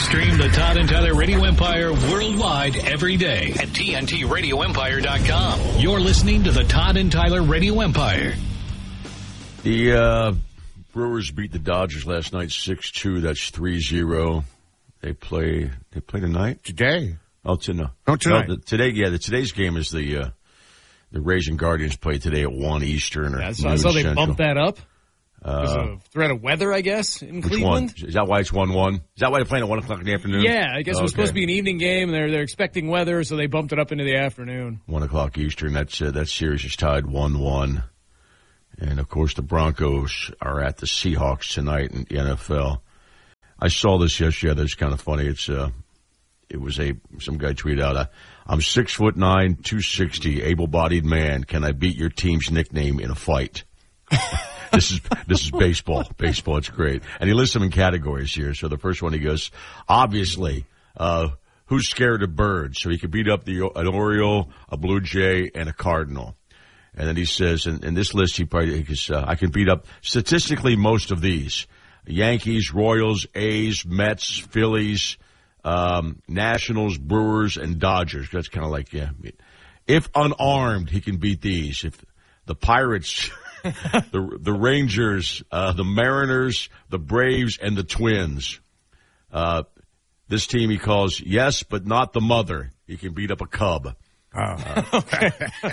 Stream the Todd and Tyler Radio Empire worldwide every day at TNTRadioEmpire.com. You're listening to the Todd and Tyler Radio Empire. The Brewers beat the Dodgers last night 6-2. That's 3-0. They play tonight? Today. Oh, tonight. Today's game is the Rays and Guardians play today at 1 Eastern. Or so they bumped that up? Because of threat of weather, I guess, in Cleveland. One? Is that why it's 1-1? Is that why they're playing at 1 o'clock in the afternoon? Yeah, I guess it was supposed to be an evening game, and they're expecting weather, so they bumped it up into the afternoon. 1 o'clock Eastern. That series is tied 1-1. And, of course, the Broncos are at the Seahawks tonight in the NFL. I saw this yesterday. That's kind of funny. Some guy tweeted out, I'm 6'9", 260, able-bodied man. Can I beat your team's nickname in a fight? This is baseball. Baseball, it's great. And he lists them in categories here. So the first one he goes, obviously, who's scared of birds? So he could beat up an Oriole, a Blue Jay, and a Cardinal. And then he says, in this list, I can beat up statistically most of these. Yankees, Royals, A's, Mets, Phillies, Nationals, Brewers, and Dodgers. That's kind of like, yeah. If unarmed, he can beat these. If the Pirates... the Rangers, the Mariners, the Braves, and the Twins. This team he calls yes, but not the mother. He can beat up a Cub. Okay.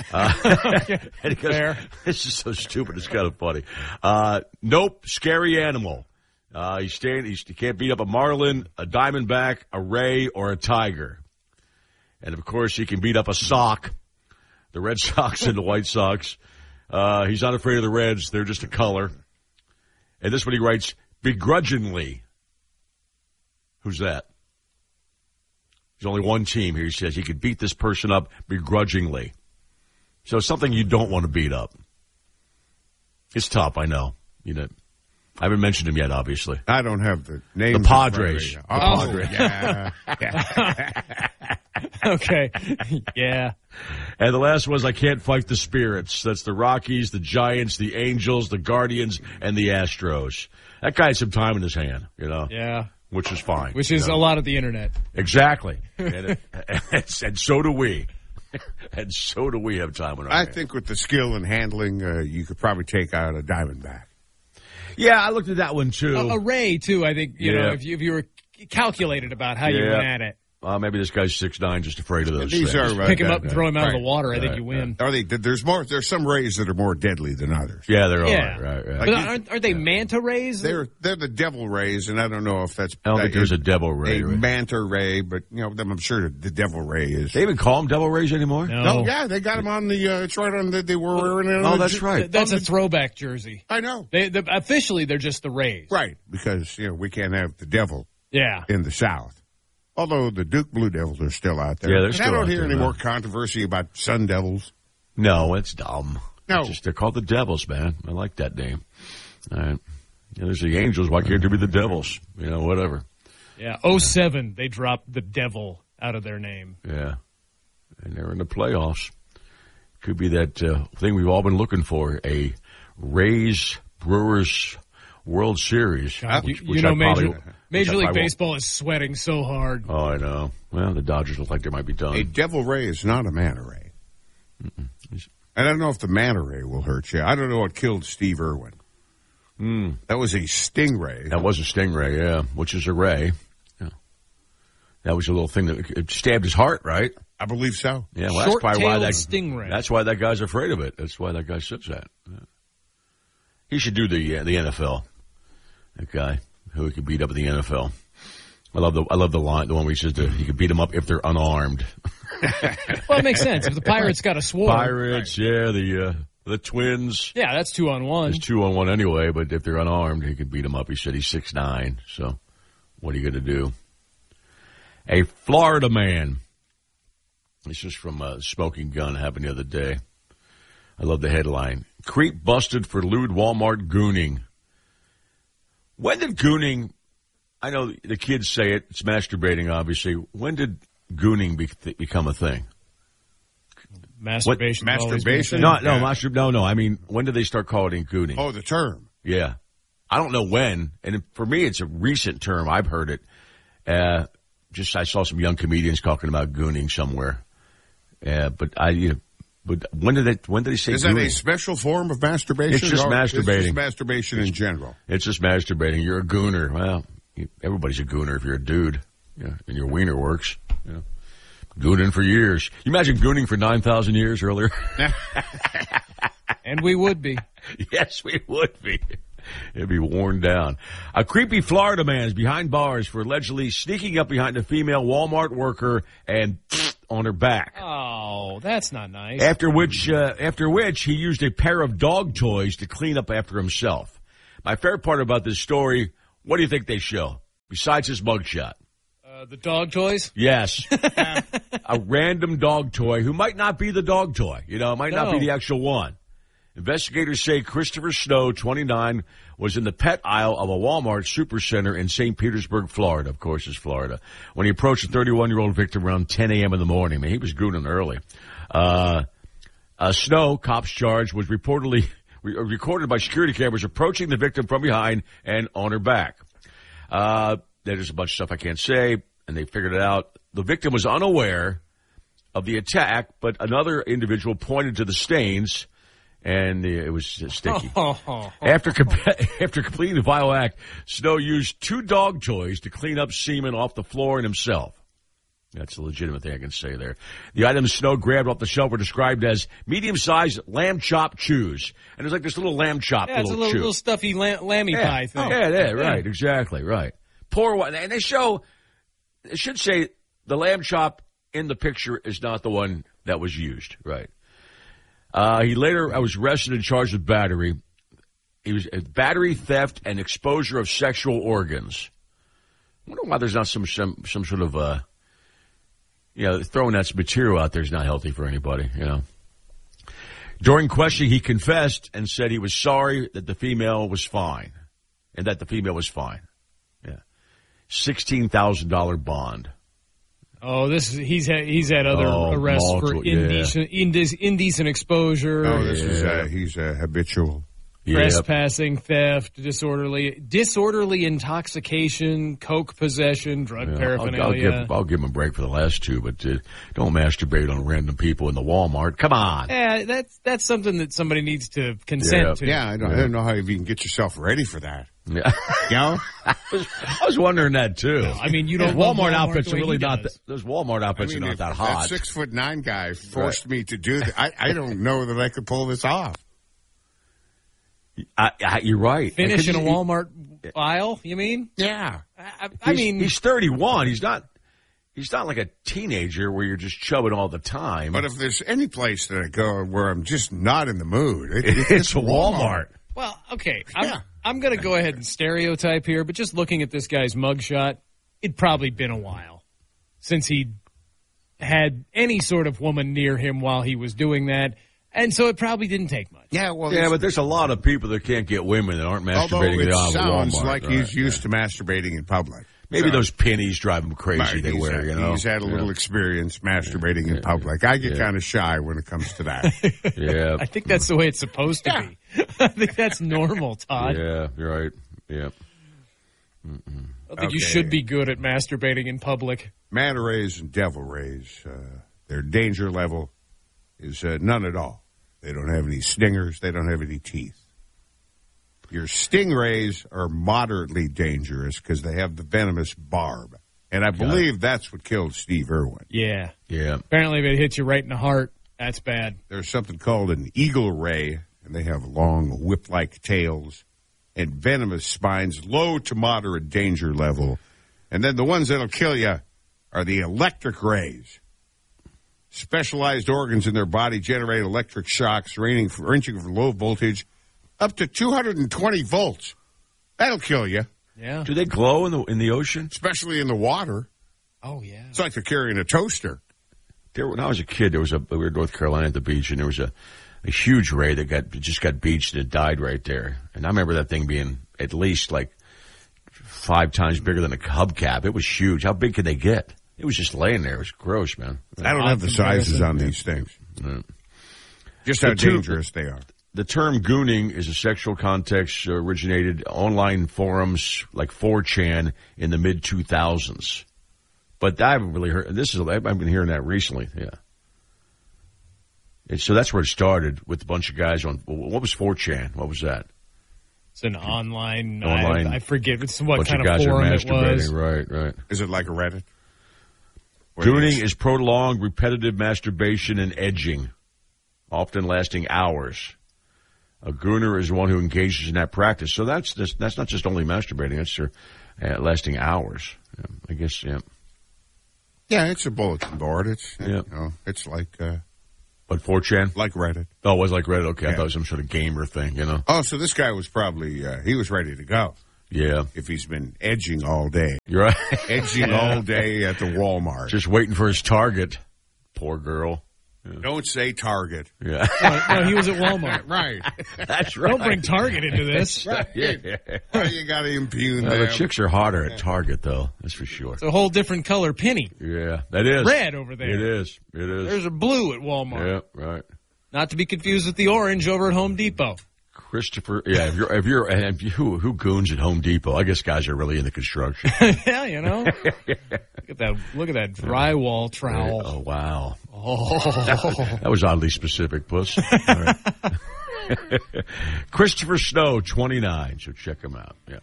And he goes, this is so stupid. It's kind of funny. Nope, scary animal. He can't beat up a Marlin, a Diamondback, a Ray, or a Tiger. And of course, he can beat up a sock. The Red Sox and the White Sox. He's not afraid of the Reds. They're just a color. And this one he writes, begrudgingly. Who's that? There's only one team here. He says he could beat this person up begrudgingly. So it's something you don't want to beat up. It's tough, I know. I haven't mentioned him yet, obviously. I don't have the name. The Padres. The Padres. Yeah. Okay. Yeah. And the last was I can't fight the spirits. That's the Rockies, the Giants, the Angels, the Guardians, and the Astros. That guy had some time in his hand, Yeah. Which is fine. Which is a lot of the internet. Exactly. And so do we. And so do we have time in our hand. I think with the skill and handling, you could probably take out a Diamondback. Yeah, I looked at that one, too. A Ray, too, I think, if you were calculated about how you went at it. Maybe this guy's 6'9", just afraid of those things. Pick him up and throw him out of the water. I think you win. Are they? There's some rays that are more deadly than others. Yeah, there are. Right. But aren't they manta rays? They're the devil rays, and I don't know if that's. I don't think there's a devil ray. A manta ray, but I'm sure the devil ray is. They even call them devil rays anymore? No. Yeah, they got them on the. It's right on the. They were wearing it. Oh, that's right. That's a throwback jersey. I know. Officially, they're just the Rays. Right, because we can't have the devil. Yeah. In the South. Although the Duke Blue Devils are still out there. Yeah, they're still out there. I don't hear any more controversy about Sun Devils. No, it's dumb. No. They're called the Devils, man. I like that name. All right. There's the Angels. Why can't there be the Devils? Whatever. Yeah, 07, they dropped the devil out of their name. Yeah. And they're in the playoffs. Could be that thing we've all been looking for, a Rays-Brewers World Series. God, Major League Baseball is sweating so hard. Oh, I know. Well, the Dodgers look like they might be done. A devil ray is not a manta ray. And I don't know if the manta ray will hurt you. I don't know what killed Steve Irwin. That was a stingray. That was a stingray, yeah, which is a ray. Yeah. That was a little thing that stabbed his heart, right? I believe so. Yeah, well, that's probably why stingray. That's why that guy's afraid of it. That's why that guy sits that. Yeah. He should do the NFL. That guy who could beat up in the NFL. I love the line, the one where he says he could beat them up if they're unarmed. Well, it makes sense. If the Pirates got a sword. Pirates, right. Yeah, the Twins. Yeah, that's 2-on-1. It's 2-on-1 anyway, but if they're unarmed, he could beat them up. He said he's 6'9", so what are you going to do? A Florida man. This is from Smoking Gun, happened the other day. I love the headline. Creep busted for lewd Walmart gooning. When did gooning, I know the kids say it's masturbating, obviously. When did gooning become a thing? Masturbation. Masturbation? No. I mean, when did they start calling it gooning? Oh, the term. Yeah. I don't know when. And for me, it's a recent term. I've heard it. I saw some young comedians talking about gooning somewhere. But when did he say? Is that a special form of masturbation? It's just masturbating. It's just masturbation in general. It's just masturbating. You're a gooner. Well, everybody's a gooner if you're a dude. Yeah, and your wiener works. Yeah. Gooning for years. You imagine gooning for 9,000 years earlier? And we would be. Yes, we would be. It'd be worn down. A creepy Florida man is behind bars for allegedly sneaking up behind a female Walmart worker and on her back. Oh, that's not nice. After which he used a pair of dog toys to clean up after himself. My favorite part about this story, what do you think they show? Besides his mugshot. The dog toys? Yes. A random dog toy who might not be the dog toy. It might not be the actual one. Investigators say Christopher Snow, 29, was in the pet aisle of a Walmart supercenter in St. Petersburg, Florida. Of course, it's Florida. When he approached a 31-year-old victim around 10 a.m. in the morning. Man, he was gooning early. Snow, cops charged, was reportedly recorded by security cameras approaching the victim from behind and on her back. There's a bunch of stuff I can't say, and they figured it out. The victim was unaware of the attack, but another individual pointed to the stains, and it was sticky. After completing the vile act, Snow used 2 dog toys to clean up semen off the floor and himself. That's a legitimate thing I can say there. The items Snow grabbed off the shelf were described as medium-sized lamb chop chews. And it's like this little lamb chop it's a little stuffy lammy pie thing. Right, exactly, right. Poor one. And it should say the lamb chop in the picture is not the one that was used, right. He later was arrested and charged with battery. He was battery, theft, and exposure of sexual organs. I wonder why there's not some sort of throwing that material out there is not healthy for anybody. During questioning, he confessed and said he was sorry that the female was fine, and that the female was fine. Yeah, $16,000 bond. Oh, he's had other arrests for indecent exposure. Oh, he's a habitual. Trespassing, theft, disorderly intoxication, coke possession, drug paraphernalia. I'll give him a break for the last 2, but don't masturbate on random people in the Walmart. Come on. Yeah, that's something that somebody needs to consent to. Yeah, I don't know how you can get yourself ready for that. Yeah. I was wondering that too. I mean, you don't. Walmart outfits are really not. Those Walmart outfits are not that hot. That 6'9" guy forced me to do that. I don't know that I could pull this off. You're right. Finish in a Walmart aisle, you mean? Yeah. I mean, he's 31. He's not like a teenager where you're just chubbing all the time. But if there's any place that I go where I'm just not in the mood, it's Walmart. Well, okay. I'm going to go ahead and stereotype here, but just looking at this guy's mugshot, it'd probably been a while since he had any sort of woman near him while he was doing that. And so it probably didn't take much. Yeah, but there's a lot of people that can't get women that aren't masturbating in the Walmart. Sounds like he's used to masturbating in public. Maybe those pennies drive him crazy. They wear, He's had a little experience masturbating in public. I get kind of shy when it comes to that. Yeah, I think that's the way it's supposed to be. I think that's normal, Todd. Yeah, you're right. Yeah. I think you should be good at masturbating in public. Manta rays and devil rays, their danger level is none at all. They don't have any stingers. They don't have any teeth. Your stingrays are moderately dangerous because they have the venomous barb. And I believe that's what killed Steve Irwin. Yeah. Yeah. Apparently if it hits you right in the heart, that's bad. There's something called an eagle ray, and they have long whip-like tails and venomous spines, low to moderate danger level. And then the ones that'll kill you are the electric rays. Specialized organs in their body generate electric shocks ranging from low voltage up to 220 volts. That'll kill you. Yeah. Do they glow in the ocean? Especially in the water. Oh, yeah. It's like they're carrying a toaster. When I was a kid, we were in North Carolina at the beach, and there was a huge ray that just got beached and it died right there. And I remember that thing being at least like 5 times bigger than a hubcap. It was huge. How big could they get? It was just laying there. It was gross, man. I don't have the sizes on these things. Just how dangerous they are. the term gooning is a sexual context originated online forums like 4chan in the mid-2000s. But I haven't really heard this. I've been hearing that recently. Yeah. And so that's where it started with a bunch of guys on. What was 4chan? What was that? It's an online. I forget what kind of forum it was. Right. Is it like a Reddit? Gooning is prolonged, repetitive masturbation and edging, often lasting hours. A gooner is one who engages in that practice. So that's not just only masturbating; that's lasting hours. Yeah, I guess. Yeah. Yeah, it's a bulletin board. It's like. But 4chan? Like Reddit. Oh, it was like Reddit. Okay, yeah. I thought it was some sort of gamer thing, you know. Oh, so this guy was probably he was ready to go. Yeah. If he's been edging all day. You're right. Edging all day at the Walmart. Just waiting for his target. Poor girl. Yeah. Don't say Target. Yeah. No, he was at Walmart. Right. That's right. Don't bring Target into this. Right. Yeah. Well, you got to impugn The them. chicks are hotter at Target, though. That's for sure. It's a whole different color penny. Yeah, that is. Red over there. It is. There's a blue at Walmart. Yeah, right. Not to be confused with the orange over at Home Depot. Christopher, yeah, who goons at Home Depot? I guess guys are really into construction. Yeah, you know. Look at that drywall trowel. Oh, wow. Oh. That was oddly specific, Puss. All right. Christopher Snow, 29, so check him out. Yeah.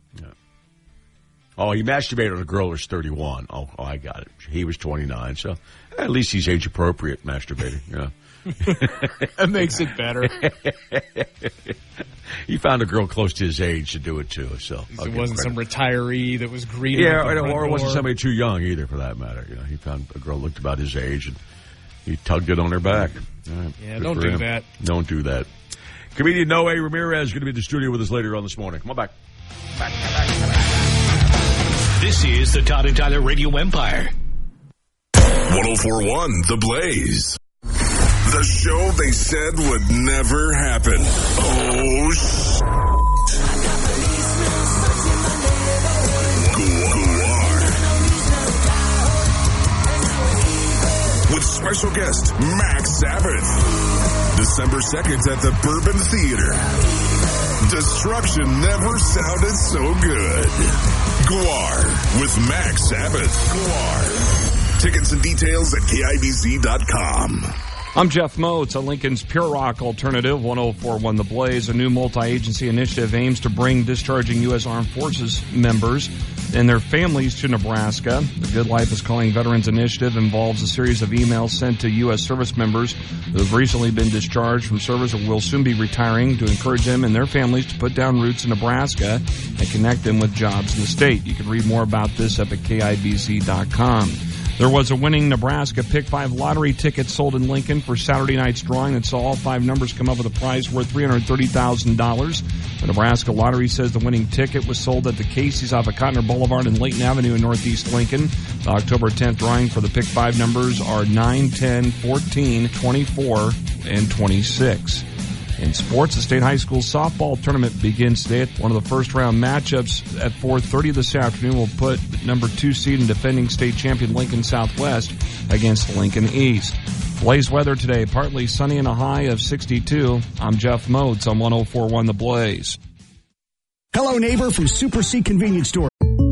Oh, he masturbated on a girl who's 31. Oh, I got it. He was 29, so at least he's age appropriate masturbating. Yeah. That makes it better. He found a girl close to his age to do it too. So it wasn't some retiree that was greeting. Yeah, or it wasn't somebody too young either, for that matter. You know, he found a girl looked about his age and he tugged it on her back. Right, yeah, don't do that. Don't do that. Comedian Noe Ramirez is going to be in the studio with us later on this morning. Come on back. This is the Todd and Tyler Radio Empire. 104.1 The Blaze. The show they said would never happen. Oh, Guar. With special guest Max Sabbath. December 2nd at the Bourbon Theater. Destruction never sounded so good. Guar with Max Sabbath. Guar. Tickets and details at KIBZ.com. I'm Jeff Moats on Lincoln's Pure Rock Alternative, 104.1 The Blaze. A new multi-agency initiative aims to bring discharging U.S. Armed Forces members and their families to Nebraska. The Good Life is Calling Veterans Initiative involves a series of emails sent to U.S. service members who have recently been discharged from service or will soon be retiring to encourage them and their families to put down roots in Nebraska and connect them with jobs in the state. You can read more about this up at KIBZ.com. There was a winning Nebraska Pick 5 lottery ticket sold in Lincoln for Saturday night's drawing that saw all 5 numbers come up with a prize worth $330,000. The Nebraska Lottery says the winning ticket was sold at the Casey's off of Cotner Boulevard and Layton Avenue in Northeast Lincoln. The October 10th drawing for the Pick 5 numbers are 9, 10, 14, 24, and 26. In sports, the state high school softball tournament begins today. One of the first-round matchups at 4:30 this afternoon will put number 2 seed and defending state champion Lincoln Southwest against Lincoln East. Blaze weather today, partly sunny and a high of 62. I'm Jeff Moats on 104.1 The Blaze. Hello, neighbor from Super C Convenience Store.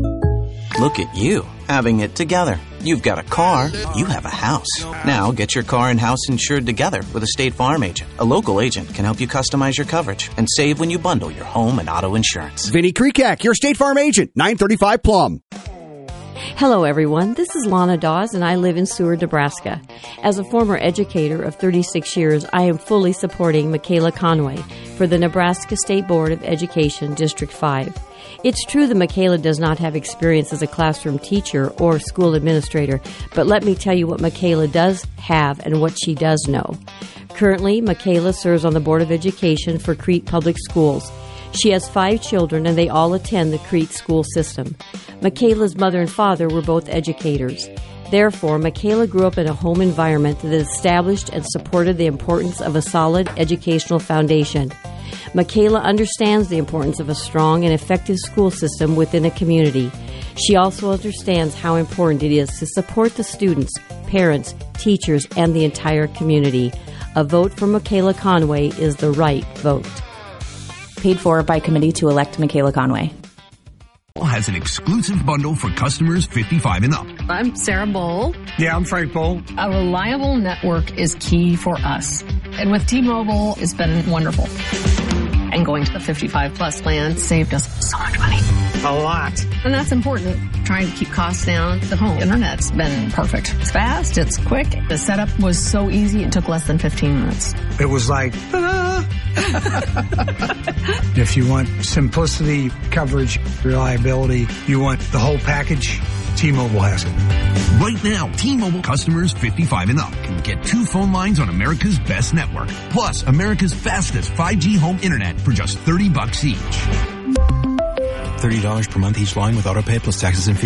Look at you, having it together. You've got a car, you have a house. Now get your car and house insured together with a State Farm agent. A local agent can help you customize your coverage and save when you bundle your home and auto insurance. Vinny Krikak, your State Farm agent, 935 Plum. Hello, everyone. This is Lana Dawes, and I live in Seward, Nebraska. As a former educator of 36 years, I am fully supporting Michaela Conway for the Nebraska State Board of Education, District 5. It's true that Michaela does not have experience as a classroom teacher or school administrator, but let me tell you what Michaela does have and what she does know. Currently, Michaela serves on the Board of Education for Crete Public Schools. She has 5 children, and they all attend the Crete school system. Michaela's mother and father were both educators. Therefore, Michaela grew up in a home environment that established and supported the importance of a solid educational foundation. Michaela understands the importance of a strong and effective school system within a community. She also understands how important it is to support the students, parents, teachers, and the entire community. A vote for Michaela Conway is the right vote. Paid for by committee to elect Michaela Conway. Has an exclusive bundle for customers 55 and up. I'm Sarah Bowl. Yeah, I'm Frank Bowl. A reliable network is key for us. And with T-Mobile, it's been wonderful. And going to the 55 plus plan saved us so much money. A lot. And that's important. Trying to keep costs down. The home internet's been perfect. It's fast. It's quick. The setup was so easy. It took less than 15 minutes. It was like, ta-da! If you want simplicity, coverage, reliability, you want the whole package, T-Mobile has it. Right now, T-Mobile customers 55 and up can get 2 phone lines on America's best network, plus America's fastest 5G home internet for just $30 each. $30 per month each line with autopay plus taxes and fees.